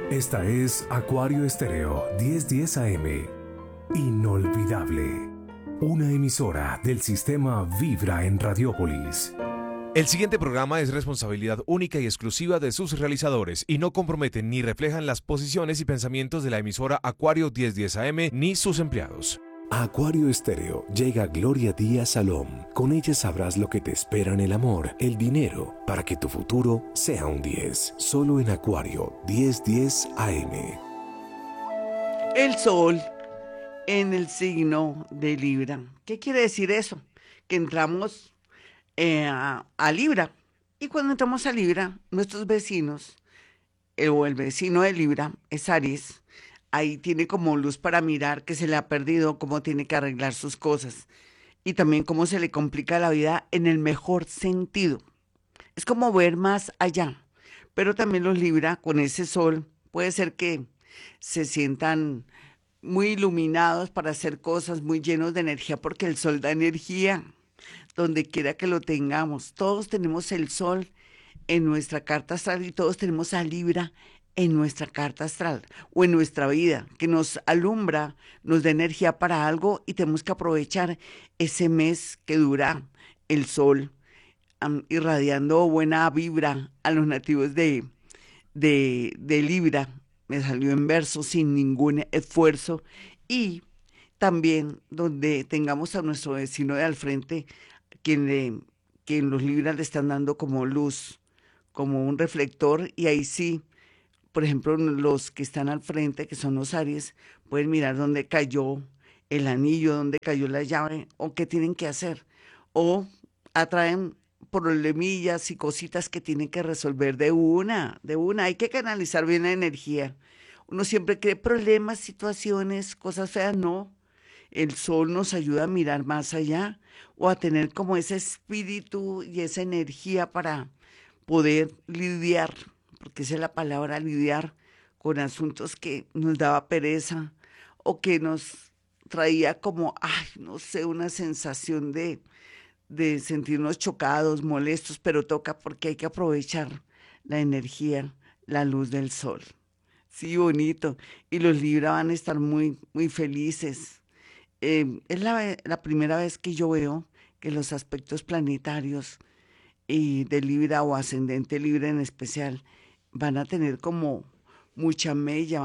Esta es Acuario Estéreo 1010 AM. Inolvidable. Una emisora del sistema Vibra en Radiópolis. El siguiente programa es responsabilidad única y exclusiva de sus realizadores y no comprometen ni reflejan las posiciones y pensamientos de la emisora Acuario 1010 AM ni sus empleados. A Acuario Estéreo llega Gloria Díaz Salom. Con ella sabrás lo que te espera en el amor, el dinero, para que tu futuro sea un 10. Solo en Acuario 1010 AM. El sol en el signo de Libra. ¿Qué quiere decir eso? Que entramos a Libra. Y cuando entramos a Libra, nuestros vecinos, o el vecino de Libra, es Aries. Ahí tiene como luz para mirar que se le ha perdido, cómo tiene que arreglar sus cosas y también cómo se le complica la vida en el mejor sentido. Es como ver más allá, pero también los Libra con ese sol puede ser que se sientan muy iluminados para hacer cosas, muy llenos de energía, porque el sol da energía donde quiera que lo tengamos. Todos tenemos el sol en nuestra carta astral y todos tenemos a Libra en nuestra carta astral o en nuestra vida, que nos alumbra, nos da energía para algo y tenemos que aprovechar ese mes que dura el sol, irradiando buena vibra a los nativos de Libra. Me salió en verso sin ningún esfuerzo y también donde tengamos a nuestro vecino de al frente, quien los Libras le están dando como luz, como un reflector, y ahí sí, por ejemplo, los que están al frente, que son los Aries, pueden mirar dónde cayó el anillo, dónde cayó la llave, o qué tienen que hacer, o atraen problemillas y cositas que tienen que resolver de una. Hay que canalizar bien la energía. Uno siempre cree problemas, situaciones, cosas feas, no. El sol nos ayuda a mirar más allá o a tener como ese espíritu y esa energía para poder lidiar, porque esa es la palabra, lidiar con asuntos que nos daba pereza o que nos traía como, ay, no sé, una sensación de sentirnos chocados, molestos, pero toca porque hay que aprovechar la energía, la luz del sol. Sí, bonito. Y los Libra van a estar muy, muy felices. Es la primera vez que yo veo que los aspectos planetarios y de Libra o ascendente Libra en especial van a tener como mucha mella,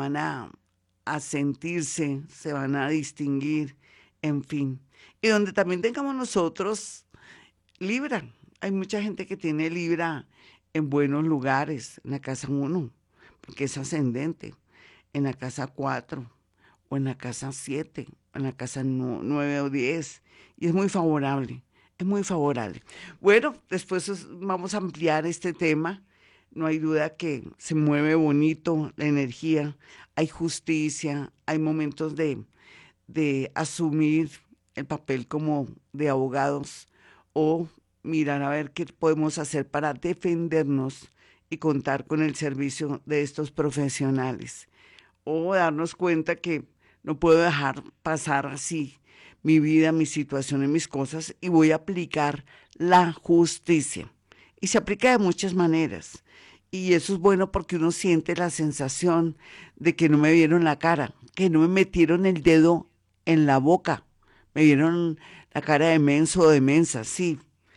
a sentirse, se van a distinguir, en fin. Y donde también tengamos nosotros Libra. Hay mucha gente que tiene Libra en buenos lugares, en la casa 1, porque es ascendente, en la casa 4, o en la casa 7, o en la casa 9 o 10, y es muy favorable. Es muy favorable. Bueno, después vamos a ampliar este tema. No hay duda que se mueve bonito la energía, hay justicia, hay momentos de asumir el papel como de abogados o mirar a ver qué podemos hacer para defendernos y contar con el servicio de estos profesionales. O darnos cuenta que no puedo dejar pasar así mi vida, mi situación y mis cosas y voy a aplicar la justicia. Y se aplica de muchas maneras. Y eso es bueno porque uno siente la sensación de que no me vieron la cara, que no me metieron el dedo en la boca, me vieron la cara de menso o de mensa, sí.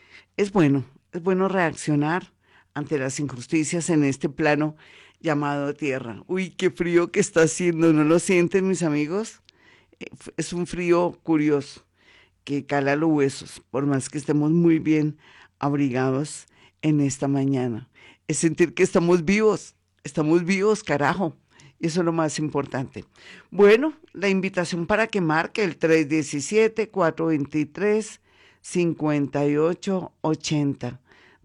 Es bueno reaccionar ante las injusticias en este plano llamado tierra. Uy, qué frío que está haciendo, ¿no lo sienten mis amigos? Es un frío curioso que cala los huesos, por más que estemos muy bien abrigados en esta mañana. Es sentir que estamos vivos, carajo. Y eso es lo más importante. Bueno, la invitación para que marque el 317-423-5880.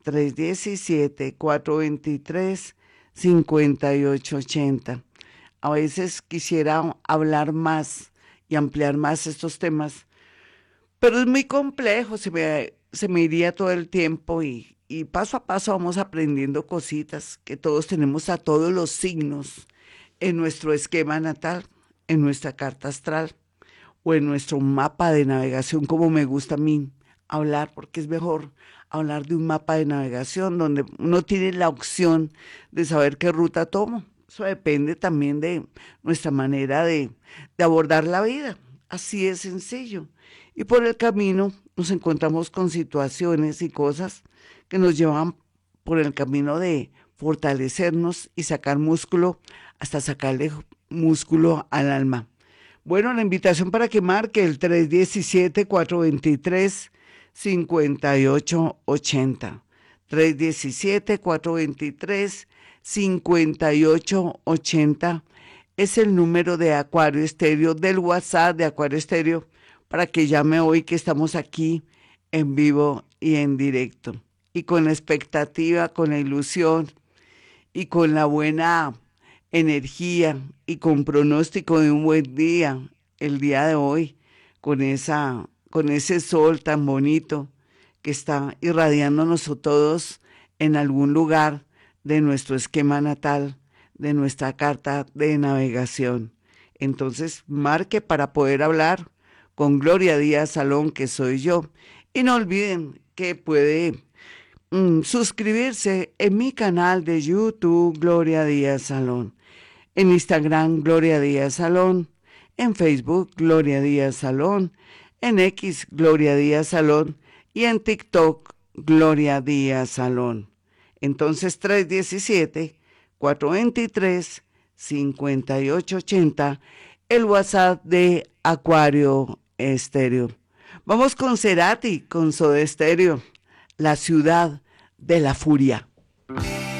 317-423-5880. A veces quisiera hablar más y ampliar más estos temas, pero es muy complejo, se me iría todo el tiempo y paso a paso vamos aprendiendo cositas que todos tenemos a todos los signos en nuestro esquema natal, en nuestra carta astral o en nuestro mapa de navegación, como me gusta a mí hablar, porque es mejor hablar de un mapa de navegación donde uno tiene la opción de saber qué ruta tomo, Eso depende también de nuestra manera de abordar la vida. Así es sencillo. Y por el camino nos encontramos con situaciones y cosas que nos llevan por el camino de fortalecernos y sacar músculo hasta sacarle músculo al alma. Bueno, la invitación para que marque el 317-423-5880. 317-423-5880 es el número de Acuario Estéreo, del WhatsApp de Acuario Estéreo, para que llame hoy que estamos aquí en vivo y en directo. Y con la expectativa, con la ilusión y con la buena energía y con pronóstico de un buen día, el día de hoy, con ese sol tan bonito que está irradiándonos a todos en algún lugar de nuestro esquema natal, de nuestra carta de navegación. Entonces, marque para poder hablar con Gloria Díaz Salón, que soy yo. Y no olviden que puede suscribirse en mi canal de YouTube, Gloria Díaz Salón. En Instagram, Gloria Díaz Salón. En Facebook, Gloria Díaz Salón. En X, Gloria Díaz Salón. Y en TikTok, Gloria Díaz Salón. Entonces, 317-423-5880, el WhatsApp de Acuario Estéreo. Vamos con Cerati, con Soda Stereo, La Ciudad de la Furia.